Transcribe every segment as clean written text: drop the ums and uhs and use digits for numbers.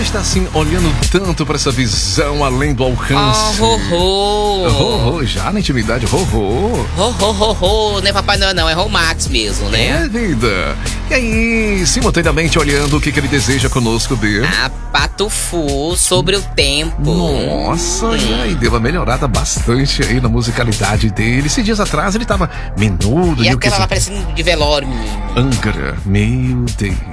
está assim olhando tanto para essa visão além do alcance? Já na intimidade, Não é Papai Noel não, é Romax mesmo, né? É, vida. E aí, simultaneamente olhando o que ele deseja conosco, B? Patufu, sobre o tempo. Nossa, e aí deu uma melhorada bastante aí na musicalidade dele. Esses dias atrás ele tava menudo. E aquela lá parecendo de velório, menino. Angra, meu Deus.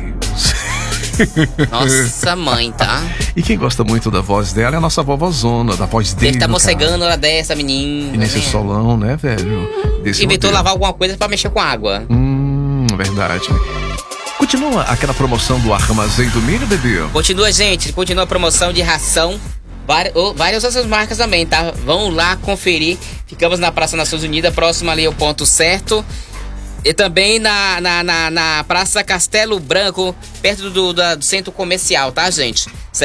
Nossa mãe, tá? E quem gosta muito da voz dela é a nossa vovózona, da voz dele. Ele tá mocegando hora dessa, menina. E nesse solão, né, velho? Inventou lavar alguma coisa pra mexer com água. Verdade. Continua aquela promoção do Armazém do Milho, bebê? Continua, gente. Continua a promoção de ração. Várias outras marcas também, tá? Vão lá conferir. Ficamos na Praça Nações Unidas, próximo ali ao ponto certo. E também na Praça Castelo Branco, perto do centro comercial, tá, gente?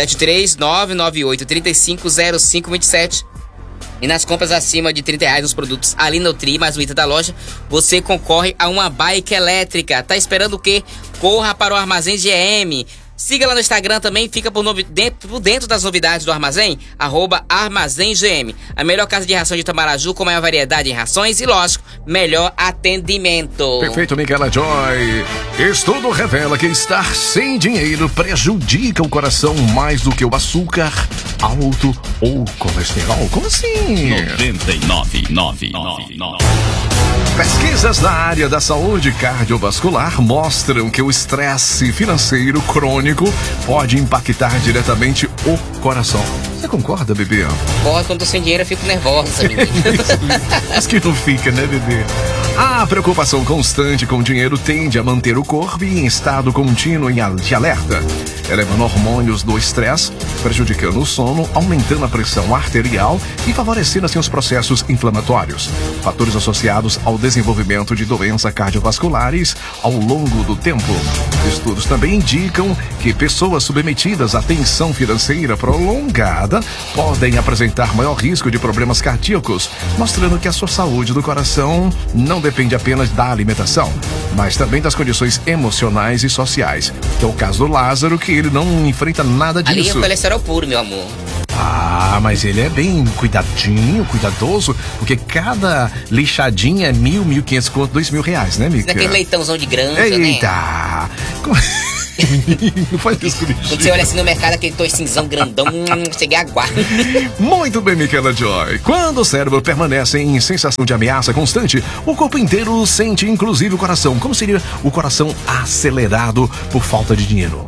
73998350527. E nas compras acima de R$30 nos produtos ali no Tri, mais o item da loja, você concorre a uma bike elétrica. Tá esperando o quê? Corra para o Armazém GM. Siga lá no Instagram também, fica por dentro das novidades do Armazém, @ArmazémGM. A melhor casa de ração de Tamaraju, com maior variedade em rações e, lógico, melhor atendimento. Perfeito, Micaela Joy. Estudo revela que estar sem dinheiro prejudica o coração mais do que o açúcar alto ou colesterol. Como assim? 99,999. Pesquisas da área da saúde cardiovascular mostram que o estresse financeiro crônico pode impactar diretamente o coração. Você concorda, bebê? Quando eu tô sem dinheiro eu fico nervosa, menina. Mas que não fica, né, bebê? A preocupação constante com o dinheiro tende a manter o corpo em estado contínuo de alerta, elevando hormônios do estresse, prejudicando o sono, aumentando a pressão arterial e favorecendo assim os processos inflamatórios. Fatores associados ao desenvolvimento de doenças cardiovasculares ao longo do tempo. Estudos também indicam que pessoas submetidas à tensão financeira prolongada podem apresentar maior risco de problemas cardíacos, mostrando que a sua saúde do coração não depende apenas da alimentação, mas também das condições emocionais e sociais. Que é o caso do Lázaro, que ele não enfrenta nada disso. Ali é o colesterol puro, meu amor. Mas ele é bem cuidadoso, porque cada lixadinha é 1.500 conto, R$2.000, né, Mica? Naquele leitãozão de granja, né? Eita! Não faz isso comigo. Quando você olha assim no mercado, aquele toicinzão grandão, cheguei a aguar. Muito bem, Micaela Joy. Quando o cérebro permanece em sensação de ameaça constante, o corpo inteiro sente, inclusive o coração. Como seria o coração acelerado por falta de dinheiro?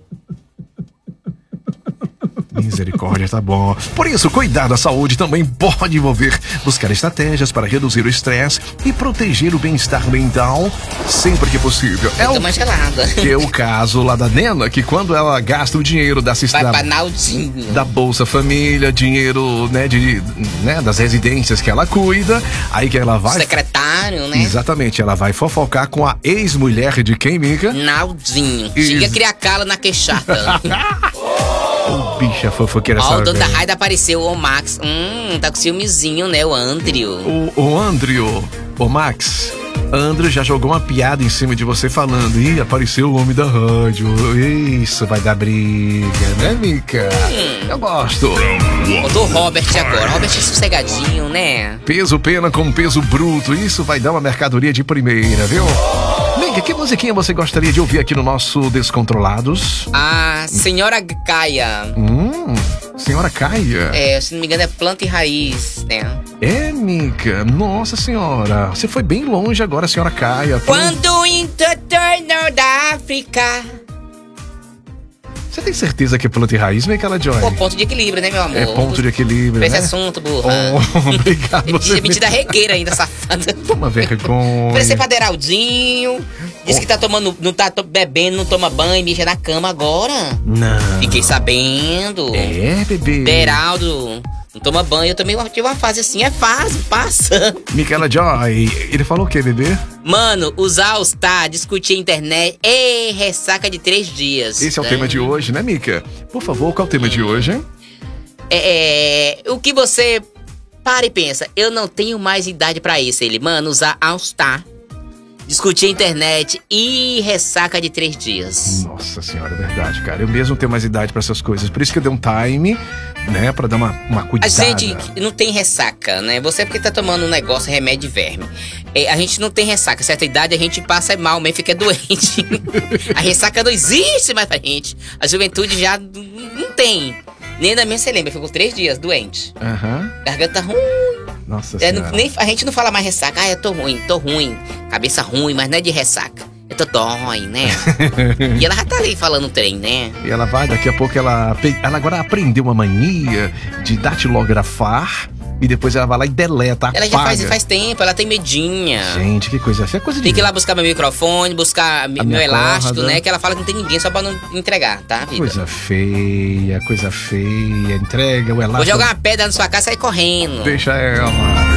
Misericórdia, tá bom. Por isso, cuidar da saúde também pode envolver buscar estratégias para reduzir o estresse e proteger o bem-estar mental sempre que possível. Mais gelada. Que é o caso lá da Nena, que quando ela gasta o dinheiro da Bolsa Família, dinheiro, né, das residências que ela cuida, aí que ela vai... Secretário, né? Exatamente, ela vai fofocar com a ex-mulher de quem, Mica? Naldinho. Chega a criar cala na queixada. Bicha fofoqueira. Ó, o dono da Raida apareceu, o Max. Tá com ciúmezinho, né? O Andrew. O Andrew, o Max. Andrew já jogou uma piada em cima de você falando: ih, apareceu o homem da rádio. Isso vai dar briga, né, Mica? Eu gosto. O do Robert agora. Robert é sossegadinho, né? Peso pena com peso bruto. Isso vai dar uma mercadoria de primeira, viu? Mica, que musiquinha você gostaria de ouvir aqui no nosso Descontrolados? A Senhora Caia. Senhora Caia? Se não me engano é Planta e Raiz, né? Mica, nossa senhora. Você foi bem longe agora, Senhora Caia. Quando intertorno da África. Você tem certeza que é planta e raiz, Micaela Joy? Ponto de equilíbrio, né, meu amor? É ponto de equilíbrio, esse né? assunto, burra. Obrigado. Você metida regueira ainda, safada. Toma vergonha. Parecer pra Deraldinho. Diz que tá tomando, não tá bebendo, não toma banho, mija na cama agora. Não. Fiquei sabendo. Bebê. Deraldo não toma banho. Eu também tive uma fase assim. É fase, passa. Micaela Joy, ele falou o que, bebê? Mano, usar All-Star, discutir a internet. Ressaca de 3 dias. Esse é o tema de hoje, né, Mica? Por favor, qual é o tema de hoje, hein? O que você para e pensa. Eu não tenho mais idade pra isso. Ele, mano, usar All-Star, discutir a internet e ressaca de 3 dias. Nossa senhora, é verdade, cara. Eu mesmo tenho mais idade pra essas coisas. Por isso que eu dei um time, né? Pra dar uma cuidada. A gente não tem ressaca, né? Você é porque tá tomando um negócio, remédio de verme. A gente não tem ressaca. Certa idade a gente passa mal, mesmo fica doente. A ressaca não existe mais pra gente. A juventude já não tem. Nem da minha você lembra, ficou 3 dias doente. Garganta ruim. Nossa senhora. A gente não fala mais ressaca. Eu tô ruim. Cabeça ruim, mas não é de ressaca. Eu tô dói, né? E ela já tá ali falando trem, né? E ela vai, daqui a pouco ela agora aprendeu uma mania de datilografar. E depois ela vai lá e deleta, ela apaga. já faz tempo, ela tem medinha. Gente, que coisa feia. Coisa de... Tem que ir lá buscar meu microfone, buscar meu elástico, corda, né? Que ela fala que não tem ninguém, só pra não entregar, tá, vida? Coisa feia. Entrega o elástico. Vou jogar uma pedra na sua casa e sair correndo. Deixa ela.